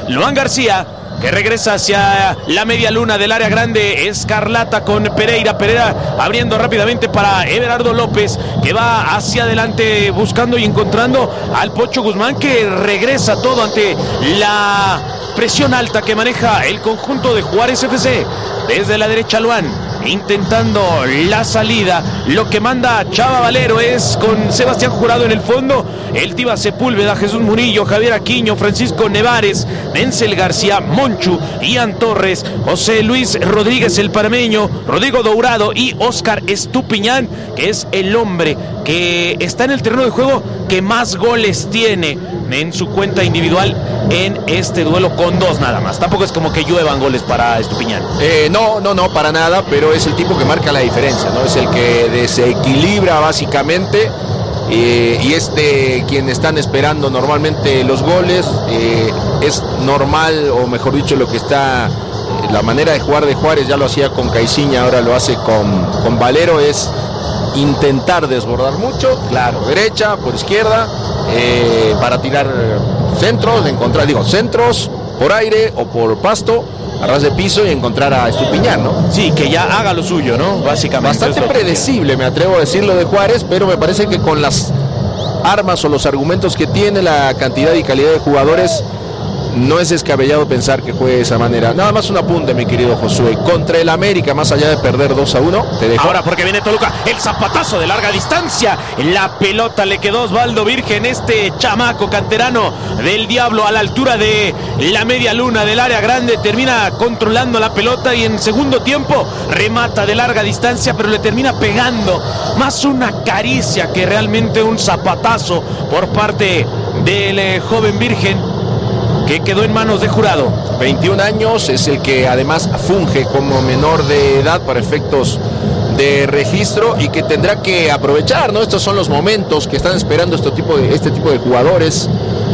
Luan García, que regresa hacia la media luna del área grande, escarlata con Pereira. Pereira abriendo rápidamente para Everardo López, que va hacia adelante buscando y encontrando al Pocho Guzmán, que regresa todo ante la presión alta que maneja el conjunto de Juárez FC. Desde la derecha Luan, intentando la salida. Lo que manda Chava Valero es con Sebastián Jurado en el fondo, el Tiva Sepúlveda, Jesús Murillo, Javier Aquino, Francisco Nevares, Denzel García, Monchu, Ian Torres, José Luis Rodríguez el Parameño, Rodrigo Dourado y Oscar Estupiñán, que es el hombre que está en el terreno de juego que más goles tiene en su cuenta individual en este duelo, con 2 nada más. Tampoco es como que lluevan goles para Estupiñán. No, para nada, pero es el tipo que marca la diferencia, ¿no? Es el que desequilibra básicamente, y es de quien están esperando normalmente los goles. Es normal, o mejor dicho, lo que está, la manera de jugar de Juárez, ya lo hacía con Caiciña, ahora lo hace con Valero, es intentar desbordar mucho, claro, derecha, por izquierda, para tirar centros, centros por aire o por pasto, a ras de piso, y encontrar a Estupiñán, ¿no? Sí, que ya haga lo suyo, ¿no? Básicamente. Bastante predecible, me atrevo a decirlo, de Juárez, pero me parece que con las armas o los argumentos que tiene, la cantidad y calidad de jugadores, no es descabellado pensar que juegue de esa manera. Nada más un apunte, mi querido Josué. Contra el América, más allá de perder 2-1, te dejo. Ahora, porque viene Toluca, el zapatazo de larga distancia. La pelota le quedó Osvaldo Virgen, este chamaco canterano del Diablo, a la altura de la media luna del área grande. Termina controlando la pelota y en segundo tiempo remata de larga distancia, pero le termina pegando. Más una caricia que realmente un zapatazo por parte del joven Virgen, que quedó en manos de Jurado. 21 años, es el que además funge como menor de edad para efectos de registro, y que tendrá que aprovechar, ¿no? Estos son los momentos que están esperando este tipo de jugadores,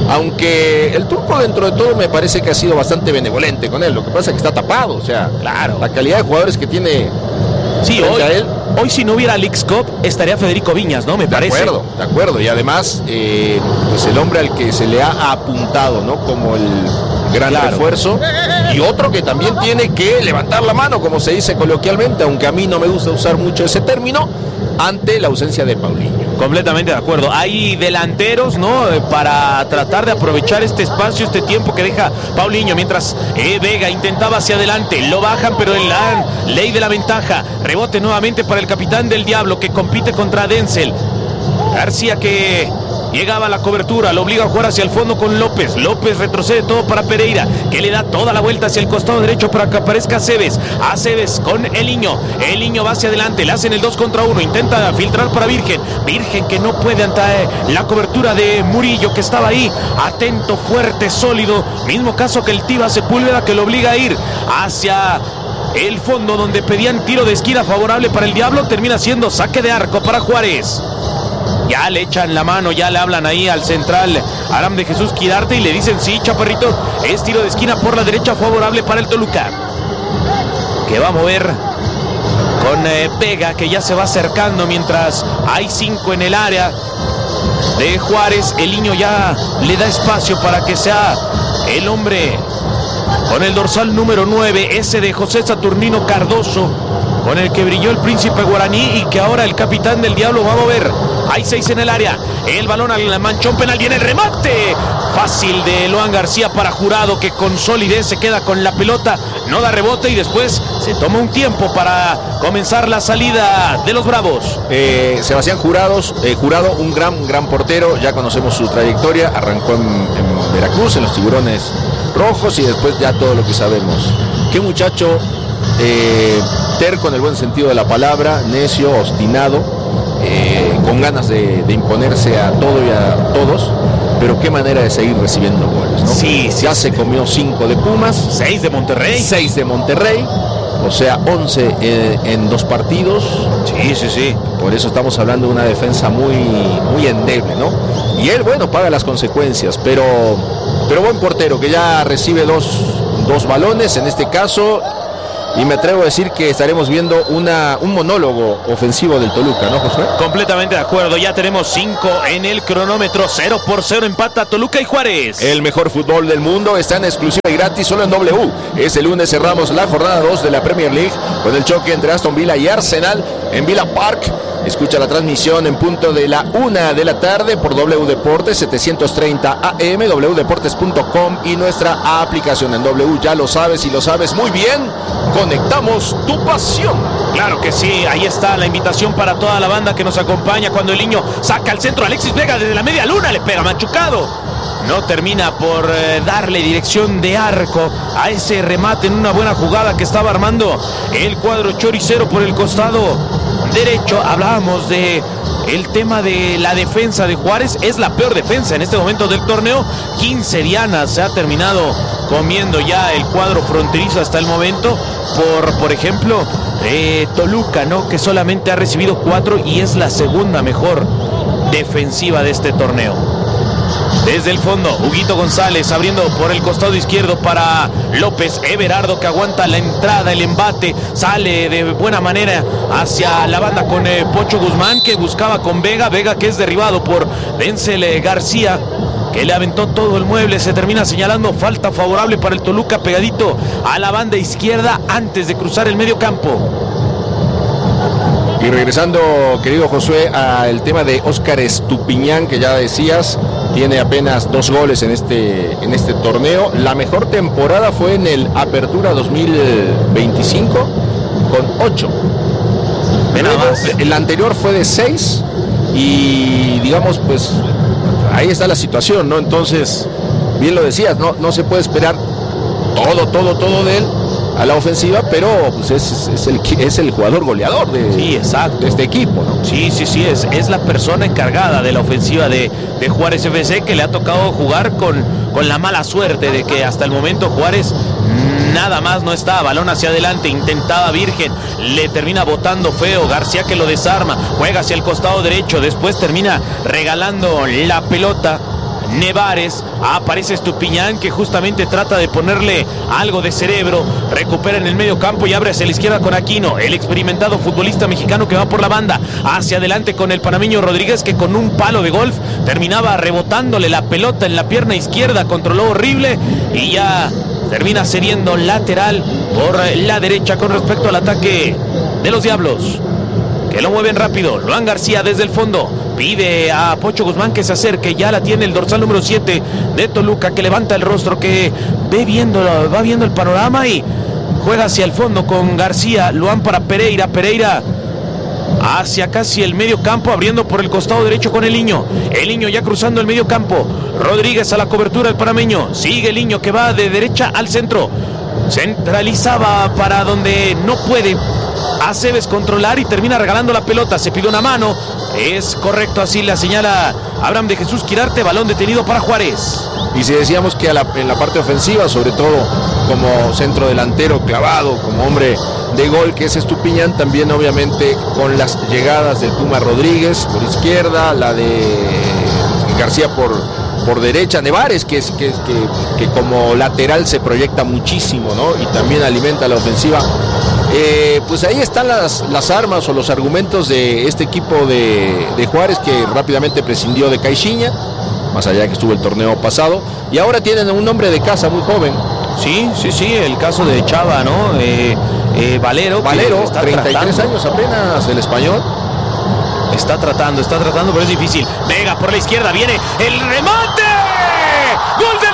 aunque el turco dentro de todo me parece que ha sido bastante benevolente con él. Lo que pasa es que está tapado, o sea, claro, la calidad de jugadores que tiene. Sí, hoy si no hubiera Leagues Cup estaría Federico Viñas, ¿no? Me parece. De acuerdo, y además pues el hombre al que se le ha apuntado, ¿no? Como el gran refuerzo, y otro que también tiene que levantar la mano, como se dice coloquialmente, aunque a mí no me gusta usar mucho ese término, ante la ausencia de Paulinho. Completamente de acuerdo. Hay delanteros, ¿no? Para tratar de aprovechar este espacio, este tiempo que deja Paulinho, mientras Vega intentaba hacia adelante, lo bajan, pero en la ley de la ventaja, rebote nuevamente para el capitán del Diablo, que compite contra Denzel García, que llegaba a la cobertura, lo obliga a jugar hacia el fondo con López. López retrocede todo para Pereira, que le da toda la vuelta hacia el costado derecho para que aparezca Aceves. Aceves con Eliño. Eliño va hacia adelante, le hacen el 2 contra 1, intenta filtrar para Virgen. Virgen que no puede ante la cobertura de Murillo, que estaba ahí, atento, fuerte, sólido. Mismo caso que el Tiva Sepúlveda, que lo obliga a ir hacia el fondo, donde pedían tiro de esquina favorable para el Diablo. Termina siendo saque de arco para Juárez. Ya le echan la mano, ya le hablan ahí al central Aram de Jesús Quirarte y le dicen: sí, chaparrito, es tiro de esquina por la derecha favorable para el Toluca, que va a mover con Vega, que ya se va acercando mientras hay 5 en el área de Juárez. El niño ya le da espacio para que sea el hombre con el dorsal número 9, ese de José Saturnino Cardoso, con el que brilló el príncipe guaraní y que ahora el capitán del Diablo va a mover. Hay 6 en el área, el balón al manchón penal, viene el remate fácil de Luan García para Jurado, que con solidez se queda con la pelota, no da rebote y después se toma un tiempo para comenzar la salida de los Bravos. Sebastián Jurado, un gran portero, ya conocemos su trayectoria, arrancó en Veracruz, en los Tiburones Rojos, y después ya todo lo que sabemos. Qué muchacho terco en el buen sentido de la palabra, necio, obstinado, con ganas de imponerse a todo y a todos, pero qué manera de seguir recibiendo goles, ¿no? Sí, ya se comió 5 de Pumas, 6 de Monterrey, 6 de Monterrey, o sea, 11 en 2 partidos. Sí. Por eso estamos hablando de una defensa muy endeble, ¿no? Y él, bueno, paga las consecuencias, pero buen portero, que ya recibe dos balones, en este caso y me atrevo a decir que estaremos viendo un monólogo ofensivo del Toluca, ¿no, Josué? Completamente de acuerdo, ya tenemos 5 en el cronómetro, 0-0 empata Toluca y Juárez. El mejor fútbol del mundo está en exclusiva y gratis solo en W. Este lunes cerramos la jornada 2 de la Premier League con el choque entre Aston Villa y Arsenal en Villa Park. Escucha la transmisión en punto de la 1 de la tarde por W Deportes 730 AM, wdeportes.com y nuestra aplicación en W. Ya lo sabes y lo sabes muy bien. Conectamos tu pasión. Claro que sí, ahí está la invitación para toda la banda que nos acompaña cuando el niño saca al centro. Alexis Vega desde la media luna le pega machucado. No termina por darle dirección de arco a ese remate en una buena jugada que estaba armando el cuadro choricero por el costado derecho. Hablábamos de el tema de la defensa de Juárez. Es la peor defensa en este momento del torneo. 15 dianas se ha terminado comiendo ya el cuadro fronterizo hasta el momento. Por ejemplo, Toluca, ¿no? Que solamente ha recibido 4 y es la segunda mejor defensiva de este torneo. Desde el fondo, Huguito González abriendo por el costado izquierdo para López. Everardo que aguanta la entrada, el embate, sale de buena manera hacia la banda con Pocho Guzmán, que buscaba con Vega. Vega que es derribado por Denzel García, que le aventó todo el mueble. Se termina señalando falta favorable para el Toluca, pegadito a la banda izquierda antes de cruzar el medio campo. Y regresando, querido Josué, al tema de Óscar Estupiñán, que ya decías, tiene apenas 2 goles en este torneo. La mejor temporada fue en el Apertura 2025 con 8. El anterior fue de 6 y digamos, pues ahí está la situación, ¿no? Entonces, bien lo decías, no se puede esperar todo de él a la ofensiva, pero pues es el jugador goleador de este equipo, ¿no? Sí, es la persona encargada de la ofensiva de Juárez FC, que le ha tocado jugar con la mala suerte de que hasta el momento Juárez nada más no está. Balón hacia adelante, intentaba Virgen, le termina botando feo. García que lo desarma, juega hacia el costado derecho, después termina regalando la pelota Nevares. Aparece Estupiñán, que justamente trata de ponerle algo de cerebro. Recupera en el medio campo y abre hacia la izquierda con Aquino, el experimentado futbolista mexicano que va por la banda. Hacia adelante con el panameño Rodríguez, que con un palo de golf terminaba rebotándole la pelota en la pierna izquierda. Controló horrible y ya termina cediendo lateral por la derecha con respecto al ataque de los Diablos, que lo mueven rápido. Luan García desde el fondo pide a Pocho Guzmán que se acerque. Ya la tiene el dorsal número 7 de Toluca, que levanta el rostro, que va viendo el panorama y juega hacia el fondo con García. Luan para Pereira hacia casi el medio campo, abriendo por el costado derecho con el Niño ya cruzando el medio campo. Rodríguez a la cobertura, el panameño. Sigue el Niño, que va de derecha al centro, centralizaba para donde no puede Aceves controlar y termina regalando la pelota. Se pide una mano, es correcto, así la señala Abraham de Jesús Quirarte. Balón detenido para Juárez. Y si decíamos que en la parte ofensiva, sobre todo como centro delantero clavado, como hombre de gol, que es Estupiñán, también obviamente con las llegadas del Puma Rodríguez por izquierda, la de García por derecha, Nevares que como lateral se proyecta muchísimo, ¿no? Y también alimenta la ofensiva. Pues ahí están las armas o los argumentos de este equipo de Juárez, que rápidamente prescindió de Caixinha, más allá de que estuvo el torneo pasado, y ahora tienen un hombre de casa muy joven. Sí, el caso de Chava, ¿no? Valero, 33 años apenas, el español. Está tratando, pero es difícil. Vega por la izquierda, viene el remate. ¡Gol de